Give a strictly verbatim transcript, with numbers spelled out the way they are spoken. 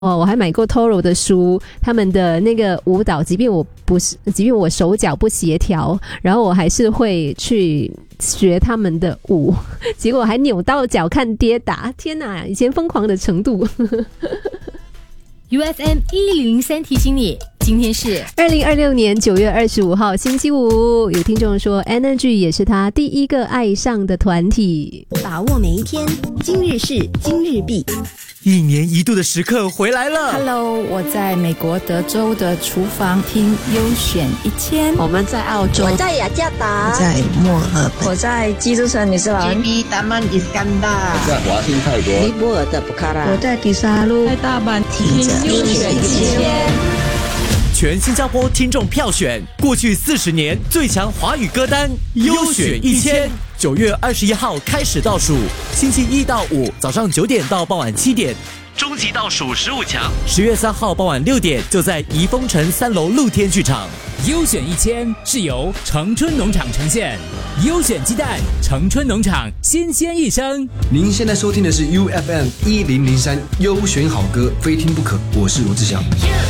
哦，我还买过 Toro 的书，他们的那个舞蹈，即便我不是，即便我手脚不协调，然后我还是会去学他们的舞，结果还扭到脚看跌打，天哪！以前疯狂的程度。 U F M 一零零三提醒你，今天是二零二六年九月二十五号星期五。有听众说 Energy 也是他第一个爱上的团体。 把握每一天，今日事今日毕。 一年一度的时刻回来了。 Hello， 我在美国德州的厨房听优选一千。 我们在澳洲， 我在雅加达， 我在墨尔本， 我在基督城女斯兰， J B 达曼伊斯干达， 在华欣泰国， 尼泊尔的布卡拉， 我在迪沙路， 在大阪听优选一千。 全新加坡听众票选过去四十年最强华语歌单优选一千，九月二十一号开始倒数，星期一到五早上九点到傍晚七点，终极倒数十五强，十月三号傍晚六点就在怡丰城三楼露天剧场。 优选一千是由城春农场呈现，优选鸡蛋，城春农场新鲜一生。 您现在收听的是 U F M 一零零三优选好歌，非听不可。我是罗志祥。